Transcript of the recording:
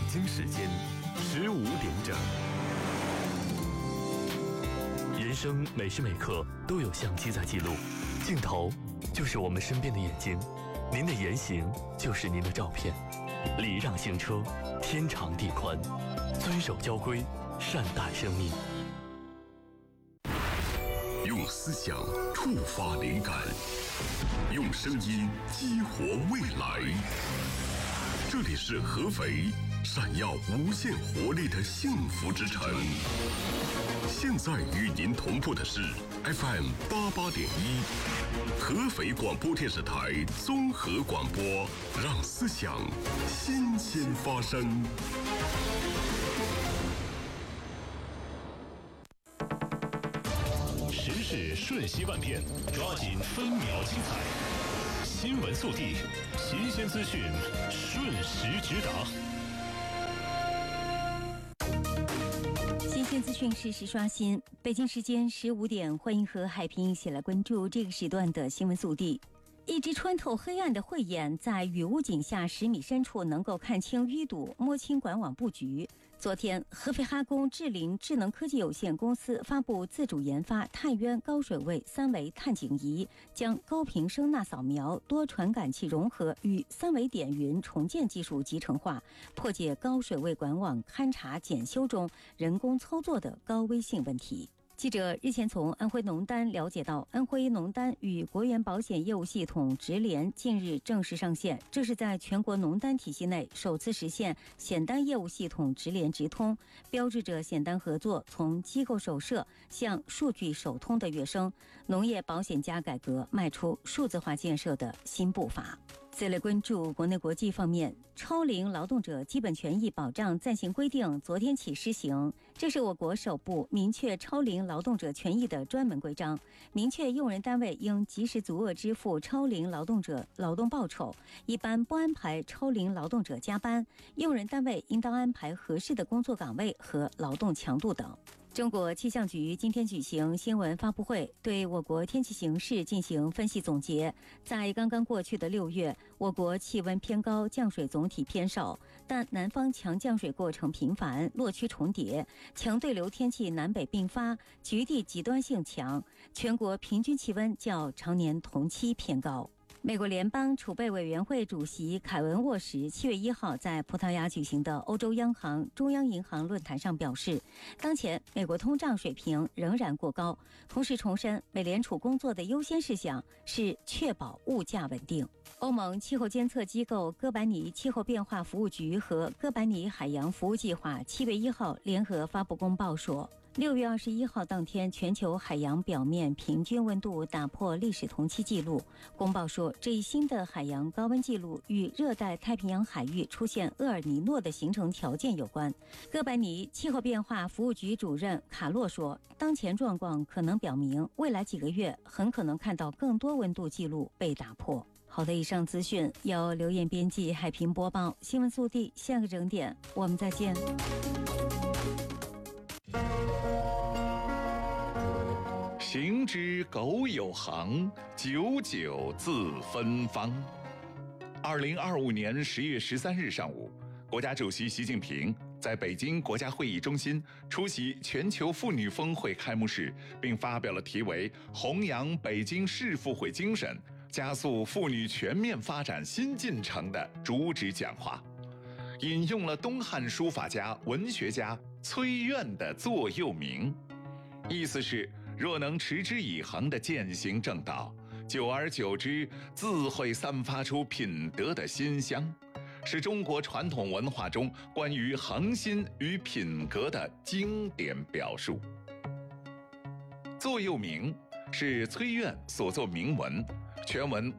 京时间15点整。人生每时每刻都有相机在记录，镜头就是我们身边的眼睛，您的言行就是您的照片。礼让行车，天长地宽，遵守交规，善待生命。 用思想触发灵感，用声音激活未来。这里是合肥，闪耀无限活力的幸福之城。现在与您同步的是 FM 88.1，合肥广播电视台综合广播，让思想新鲜发生。 时事瞬息万变，抓紧分秒精彩。新闻速递，新鲜资讯，瞬时直达。 新鲜资讯实时刷新。北京时间15点，欢迎和海平一起来关注这个时段的新闻速递。一只穿透黑暗的慧眼，在雨屋井下10米深处能够看清淤堵，摸清管网布局。昨天，合肥哈工智灵智能科技有限公司发布自主研发探渊高水位3维探景仪，将高频声呐扫描、多传感器融合与3维点云重建技术集成化，破解高水位管网勘察检修中人工操作的高危性问题。记者日前从安徽农单了解到，安徽农单与国元保险业务系统直联近日正式上线，这是在全国农单体系内首次实现险单业务系统直联直通，标志着险单合作从机构手设向数据手通的跃升，农业保险加改革迈出数字化建设的新步伐。再来关注国内国际方面，超龄劳动者基本权益保障暂行规定昨天起施行，这是我国首部明确超龄劳动者权益的专门规章，明确用人单位应及时足额支付超龄劳动者劳动报酬，一般不安排超龄劳动者加班，用人单位应当安排合适的工作岗位和劳动强度等。中国气象局今天举行新闻发布会，对我国天气形势进行分析总结。在刚刚过去的6月，我国气温偏高，降水总体偏少，但南方强降水过程频繁，落区重叠，强对流天气南北并发，局地极端性强，全国平均气温较常年同期偏高。美国联邦储备委员会主席凯文沃什7月1号在葡萄牙举行的欧洲央行中央银行论坛上表示，当前美国通胀水平仍然过高，同时重申美联储工作的优先事项是确保物价稳定。欧盟气候监测机构哥白尼气候变化服务局和哥白尼海洋服务计划7月1号联合发布公报说，6月21号当天，全球海洋表面平均温度打破历史同期纪录。公报说，这一新的海洋高温记录与热带太平洋海域出现厄尔尼诺的形成条件有关。哥白尼气候变化服务局主任卡洛说，当前状况可能表明，未来几个月很可能看到更多温度记录被打破。好的，以上资讯由刘燕编辑，海平播报。新闻速递，下个整点我们再见。 行之苟有行，久久自芬芳。2025年10月13日上午，国家主席习近平在北京国家会议中心出席全球妇女峰会开幕式，并发表了题为“弘扬北京世妇会精神，加速妇女全面发展新进程”的主旨讲话，引用了东汉书法家、文学家崔苑的座右铭，意思是，若能持之以恒地践行正道，久而久之，自会散发出品德的馨香，是中国传统文化中关于恒心与品格的经典表述。座右铭是崔苑所作铭文，全文